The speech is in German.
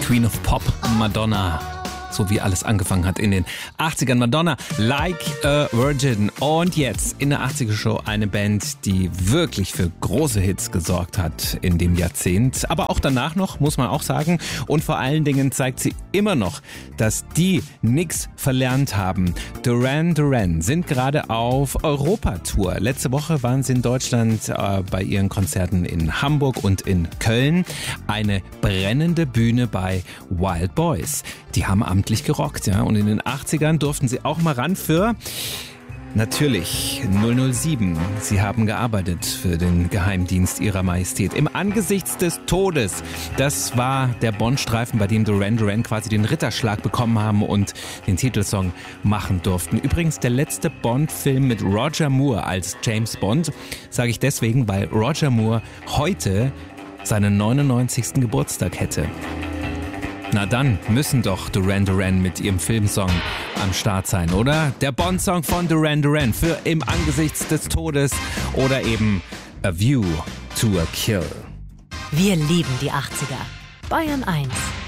Queen of Pop, Madonna. So wie alles angefangen hat in den 80ern. Madonna, Like a Virgin. Und jetzt in der 80er-Show eine Band, die wirklich für große Hits gesorgt hat in dem Jahrzehnt. Aber auch danach noch, muss man auch sagen. Und vor allen Dingen zeigt sie immer noch, dass die nichts verlernt haben. Duran Duran sind gerade auf Europatour. Letzte Woche waren sie in Deutschland bei ihren Konzerten in Hamburg und in Köln. Eine brennende Bühne bei Wild Boys. Die haben amtlich gerockt, ja. Und in den 80ern durften sie auch mal ran für, natürlich, 007. Sie haben gearbeitet für den Geheimdienst ihrer Majestät. Im Angesichts des Todes. Das war der Bond-Streifen, bei dem Duran Duran quasi den Ritterschlag bekommen haben und den Titelsong machen durften. Übrigens der letzte Bond-Film mit Roger Moore als James Bond. Sage ich deswegen, weil Roger Moore heute seinen 99. Geburtstag hätte. Na dann müssen doch Duran Duran mit ihrem Filmsong am Start sein, oder? Der Bond-Song von Duran Duran für Im Angesichts des Todes oder eben A View to a Kill. Wir lieben die 80er. Bayern 1.